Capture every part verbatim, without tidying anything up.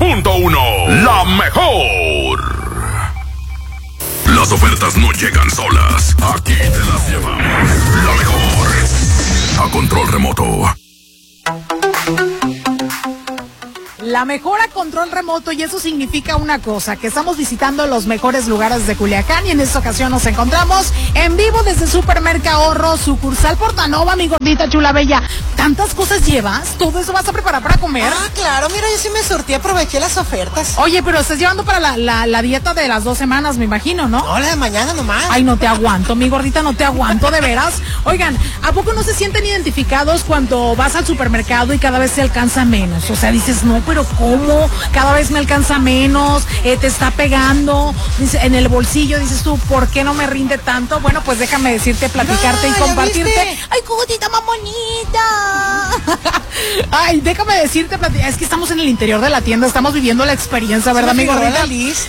punto uno. La mejor. Las ofertas no llegan solas. Aquí te las llevamos. La mejor. A control remoto. La mejor a control remoto, y eso significa una cosa, que estamos visitando los mejores lugares de Culiacán, y en esta ocasión nos encontramos en vivo desde Supermercado Ahorro, sucursal Portanova, mi gordita chula bella. ¿Tantas cosas llevas? ¿Todo eso vas a preparar para comer? Ah, claro, mira, yo sí me surtí, aproveché las ofertas. Oye, pero estás llevando para la, la, la dieta de las dos semanas, me imagino, ¿no? No, la de mañana nomás. Ay, no te aguanto, mi gordita, no te aguanto, de veras. Oigan, ¿a poco no se sienten identificados cuando vas al supermercado y cada vez se alcanza menos? O sea, dices, no, pero ¿cómo? Cada vez me alcanza menos, eh, te está pegando, dice, en el bolsillo, dices tú, ¿por qué no me rinde tanto? Bueno, pues déjame decirte, platicarte no, y compartirte. ¿viste? Ay, cosita más bonita. Ay, déjame decirte, plati- es que estamos en el interior de la tienda, estamos viviendo la experiencia, ¿verdad, mi gordita? Liz.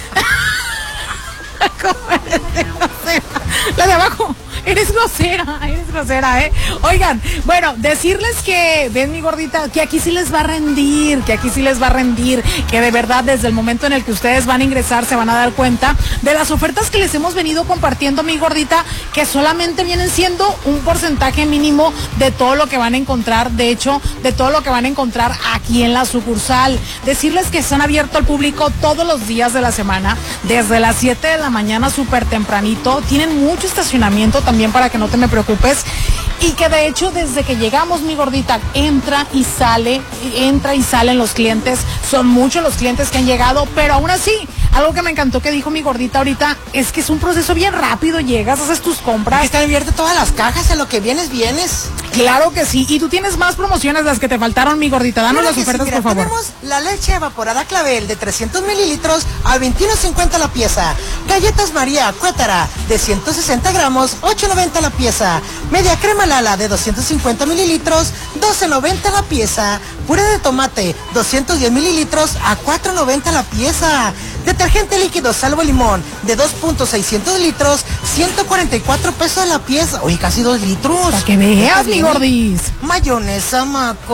La de abajo. Eres grosera, eres grosera, ¿eh? Oigan, bueno, decirles que, ven mi gordita, que aquí sí les va a rendir, que aquí sí les va a rendir, que de verdad desde el momento en el que ustedes van a ingresar se van a dar cuenta de las ofertas que les hemos venido compartiendo, mi gordita, que solamente vienen siendo un porcentaje mínimo de todo lo que van a encontrar, de hecho, de todo lo que van a encontrar aquí en la sucursal. Decirles que están abiertos al público todos los días de la semana, desde las siete de la mañana súper tempranito, tienen mucho estacionamiento también para que no te me preocupes, y que de hecho desde que llegamos, mi gordita, entra y sale, entra y salen los clientes, son muchos los clientes que han llegado, pero aún así, algo que me encantó que dijo mi gordita ahorita, es que es un proceso bien rápido, llegas, haces tus compras. Aquí están abiertas todas las cajas, a lo que vienes, vienes. Claro que sí, y tú tienes más promociones, las que te faltaron, mi gordita, danos Mira las ofertas, sí, mira, por favor. Tenemos la leche evaporada Clavel de trescientos mililitros a veintiuno cincuenta la pieza. Galletas María Cuétara de ciento sesenta gramos, ocho noventa la pieza. Media crema Lala de doscientos cincuenta mililitros, doce noventa la pieza. Puré de tomate doscientos diez mililitros a cuatro noventa la pieza. Detergente líquido Salvo Limón de dos punto seiscientos litros, ciento cuarenta y cuatro pesos la pieza. Oye, casi dos litros. Para que veas, mi gordis. Mayonesa Maco.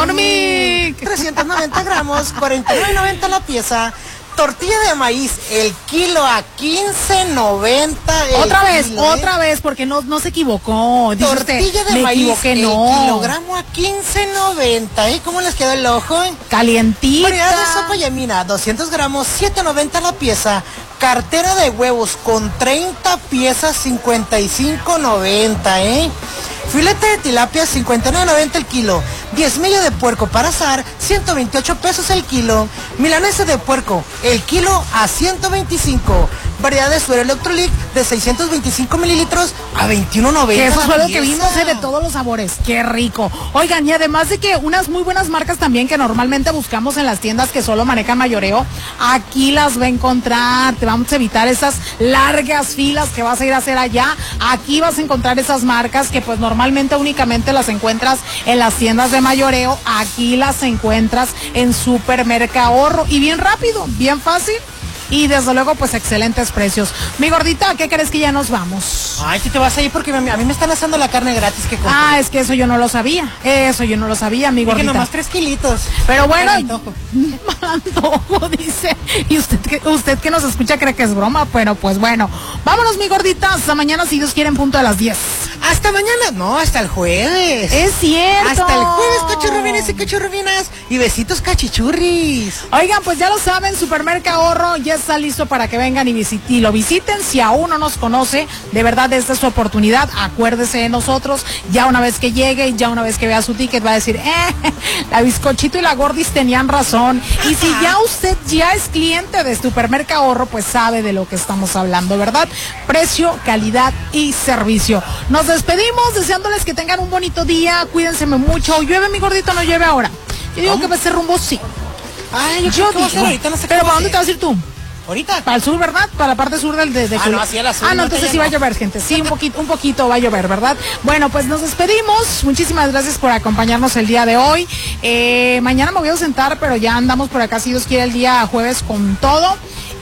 Dormic. trescientos noventa gramos, cuarenta y nueve noventa la pieza. Tortilla de maíz, el kilo a quince noventa. Otra vez, kilo, ¿eh? otra vez, porque no, no se equivocó. Dice Tortilla usted, de me maíz, equivoqué, el no. kilogramo a quince noventa. ¿Eh? ¿Cómo les quedó el ojo? Calientita. Variedad de sopa yamina, doscientos gramos, siete noventa la pieza. Cartera de huevos con treinta piezas, cincuenta y cinco noventa, ¿eh? Filete de tilapia, cincuenta y nueve noventa el kilo. Diezmillo de puerco para asar, ciento veintiocho pesos el kilo. Milanesa de puerco, el kilo a ciento veinticinco. Variedad de suero Electrolit de seiscientos veinticinco mililitros a veintiuno noventa. Que eso fue lo que pieza. vimos, eh, de todos los sabores. Qué rico. Oigan, y además de que unas muy buenas marcas también que normalmente buscamos en las tiendas que solo manejan mayoreo, aquí las va a encontrar. Te vamos a evitar esas largas filas que vas a ir a hacer allá. Aquí vas a encontrar esas marcas que pues normalmente únicamente las encuentras en las tiendas de mayoreo. Aquí las encuentras en Supermercado Ahorro. Y bien rápido, bien fácil. Y desde luego, pues excelentes precios. Mi gordita, ¿qué crees que ya nos vamos? Ay, si te vas a ir porque me- a mí me están haciendo la carne gratis que compré. Ah, es que eso yo no lo sabía. Eso yo no lo sabía, mi Dije gordita. nomás tres kilitos. Pero bueno, Mal antojo. mal antojo, dice. Y usted que, usted que nos escucha cree que es broma, pero pues bueno. Vámonos, mi gordita. Hasta mañana, si Dios quiere, en punto de las diez. Hasta mañana, no, hasta el jueves. Es cierto. Hasta el jueves, cachorrubinas y cachorrubinas. Y besitos cachichurris. Oigan, pues ya lo saben, Supermercado Ahorro ya está listo para que vengan y, visit y lo visiten. Si aún no nos conoce, de verdad esta es su oportunidad. Acuérdese de nosotros. Ya una vez que llegue, ya una vez que vea su ticket, va a decir, eh, la Bizcochito y la Gordis tenían razón. Y si ya usted ya es cliente de Supermercado Ahorro, pues sabe de lo que estamos hablando, ¿verdad? Precio, calidad y servicio. Nos despedimos deseándoles que tengan un bonito día. Cuídense mucho. ¿Llueve, mi gordito, o no llueve ahora? Yo digo ¿Cómo? que va a ser rumbo sí. Ay, yo, Yo creo que va a ser digo. ahorita, no sé Pero qué va ¿para a dónde te ser. vas a ir tú? Ahorita. Para el sur, ¿verdad? Para la parte sur del de, de Ah, Jul- no, hacia la sur, Ah, no, no, entonces allá sí va a no. llover, gente. Sí, un poquito, un poquito va a llover, ¿verdad? Bueno, pues nos despedimos. Muchísimas gracias por acompañarnos el día de hoy. Eh, mañana me voy a ausentar, pero ya andamos por acá, si Dios quiere, el día jueves con todo.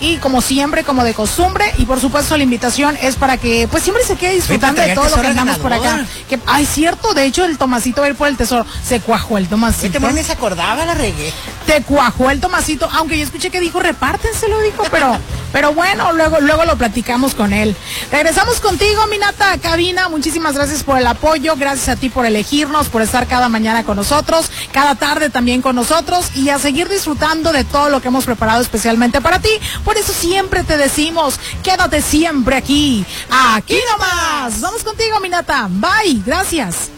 Y como siempre, como de costumbre, y por supuesto la invitación es para que pues siempre se quede disfrutando de todo lo que andamos por acá. Que, ay, cierto, de hecho el Tomasito va a ir por el tesoro. Se cuajó el Tomasito. Este se acordaba, la regué. Te cuajó el Tomasito, aunque yo escuché que dijo repártenselo, dijo, pero, pero bueno, luego, luego lo platicamos con él. Regresamos contigo, Minata, cabina. Muchísimas gracias por el apoyo, gracias a ti por elegirnos, por estar cada mañana con nosotros, cada tarde también con nosotros, y a seguir disfrutando de todo lo que hemos preparado especialmente para ti. Por eso siempre te decimos, quédate siempre aquí, aquí nomás. Vamos contigo, Minata. Bye, gracias.